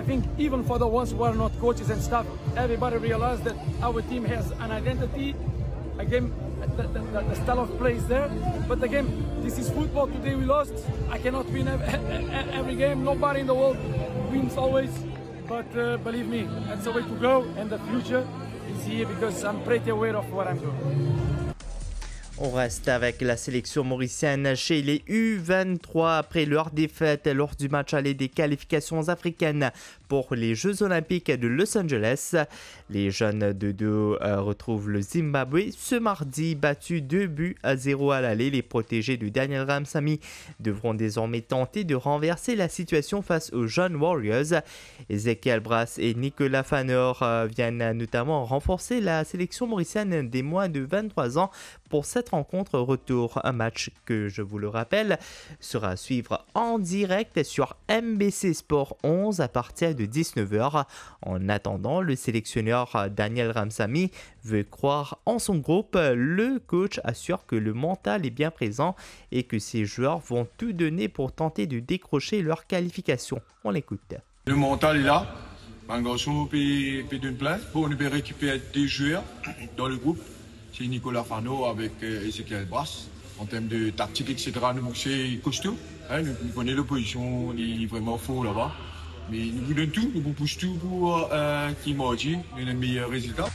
think even for the ones who are not coaches and staff, everybody realized that our team has an identity. A game, the style of play is there. But again, this is football. Today we lost. I cannot win every game. Nobody in the world wins always. But believe me, that's the way to go. And the future is here because I'm pretty aware of what I'm doing. On reste avec la sélection mauricienne chez les U23 après leur défaite lors du match aller des qualifications africaines pour les Jeux Olympiques de Los Angeles. Les jeunes de dos retrouvent le Zimbabwe ce mardi, battu 2-0 à l'aller. Les protégés de Daniel Ramsamy devront désormais tenter de renverser la situation face aux jeunes Warriors. Ezekiel Brass et Nicolas Fanor viennent notamment renforcer la sélection mauricienne des moins de 23 ans pour cette rencontre retour. Un match que, je vous le rappelle, sera à suivre en direct sur MBC Sport 11 à partir de 19h. En attendant, le sélectionneur Daniel Ramsamy veut croire en son groupe. Le coach assure que le mental est bien présent et que ses joueurs vont tout donner pour tenter de décrocher leur qualification. On l'écoute. Le mental est là. Un garçon peut donner plein. On peut récupérer des joueurs dans le groupe. C'est Nicolas Fano avec Ezekiel Brass. En termes de tactique, etc., nous, c'est costaud. Hein, nous connaissons l'opposition, il est vraiment fort là-bas. Mais nous vous donnons tout, nous vous poussons tout pour qu'il mardi le meilleur résultat.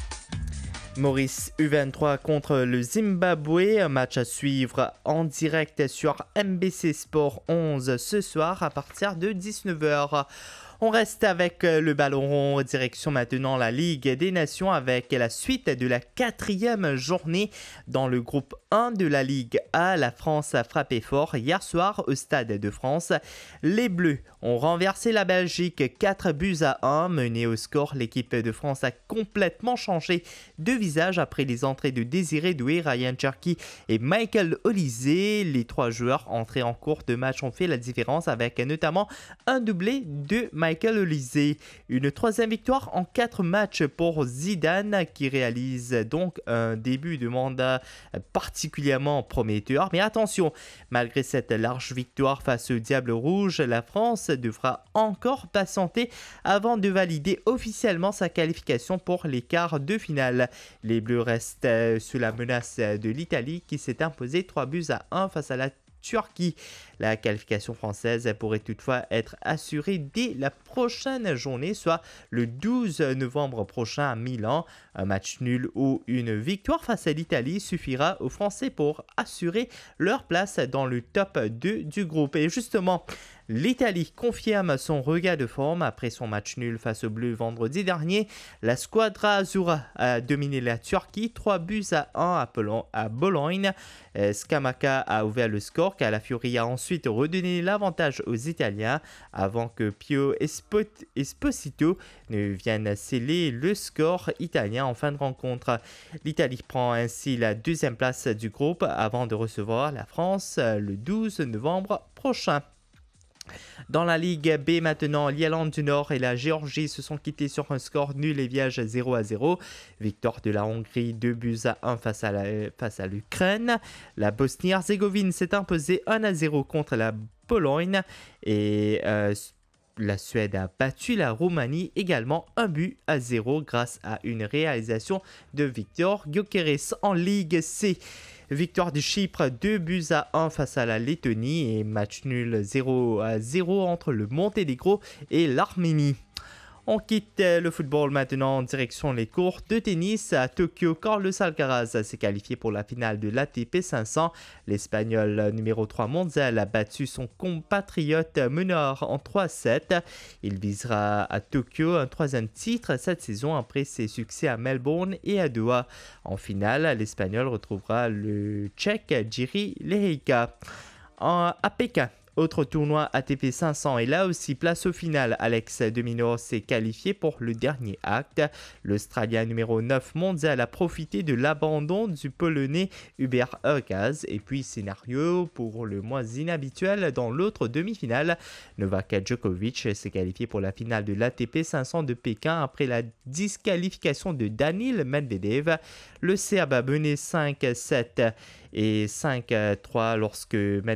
Maurice U23 contre le Zimbabwe, un match à suivre en direct sur MBC Sport 11 ce soir à partir de 19h. On reste avec le ballon rond, direction maintenant la Ligue des Nations avec la suite de la 4e journée dans le groupe 1 de la Ligue A. La France a frappé fort hier soir au Stade de France. Les Bleus ont renversé la Belgique 4-1. Menée au score, l'équipe de France a complètement changé de visage après les entrées de Désiré Doué, Ryan Cherki et Michael Olise. Les 3 joueurs entrés en cours de match ont fait la différence avec notamment un doublé de Michael Olise. Une 3e victoire en 4 matchs pour Zidane qui réalise donc un début de mandat particulièrement prometteur. Mais attention, malgré cette large victoire face au Diable Rouge, la France devra encore patienter avant de valider officiellement sa qualification pour les quarts de finale. Les Bleus restent sous la menace de l'Italie qui s'est imposée 3-1 face à la Turquie. La qualification française pourrait toutefois être assurée dès la prochaine journée, soit le 12 novembre prochain à Milan. Un match nul ou une victoire face à l'Italie suffira aux Français pour assurer leur place dans le top 2 du groupe. Et justement, l'Italie confirme son regain de forme après son match nul face aux Bleus vendredi dernier. La Squadra Azzurra a dominé la Turquie 3-1 à Bologne. Scamacca a ouvert le score. Calafiori a ensuite redonné l'avantage aux Italiens avant que Pio Esposito ne vienne sceller le score italien en fin de rencontre. L'Italie prend ainsi la 2e place du groupe avant de recevoir la France le 12 novembre prochain. Dans la Ligue B maintenant, l'Irlande du Nord et la Géorgie se sont quittés sur un score nul et vierge 0-0. Victoire de la Hongrie 2-1 face à l'Ukraine. La Bosnie-Herzégovine s'est imposée 1-0 contre la Pologne et la Suède a battu la Roumanie également 1-0 grâce à une réalisation de Victor Gyökeres. En Ligue C, victoire du Chypre 2-1 face à la Lettonie et match nul 0-0 entre le Monténégro et l'Arménie. On quitte le football maintenant en direction les cours de tennis. À Tokyo, Carlos Alcaraz s'est qualifié pour la finale de l'ATP 500. L'Espagnol numéro 3 mondial a battu son compatriote meneur en 3-7. Il visera à Tokyo un 3e titre cette saison après ses succès à Melbourne et à Doha. En finale, l'Espagnol retrouvera le Tchèque Jiří Lehečka. À Pékin, autre tournoi ATP 500 et là aussi place au final. Alex de Minaur s'est qualifié pour le dernier acte. L'Australien numéro 9 mondial a profité de l'abandon du Polonais Hubert Hurkacz. Et puis scénario pour le moins inhabituel dans l'autre demi-finale. Novak Djokovic s'est qualifié pour la finale de l'ATP 500 de Pékin après la disqualification de Daniil Medvedev. Le Serbe a mené 5-7 et 5-3 lorsque Medvedev